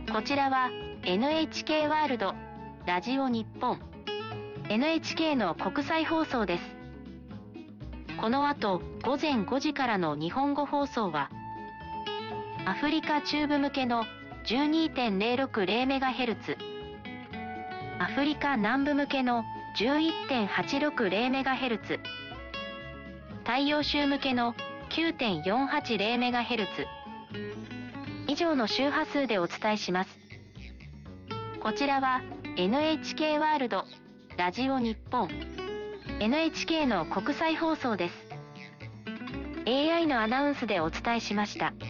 こちらは NHK ワールド、ラジオ日本、NHK の国際放送です。この後、午前5時からの日本語放送は、アフリカ中部向けの 12.060MHz、アフリカ南部向けの 11.860MHz、太陽州向けの 9.480MHz、以上の周波数でお伝えします。こちらは NHK ワールド、ラジオ日本、NHK の国際放送です。AI のアナウンスでお伝えしました。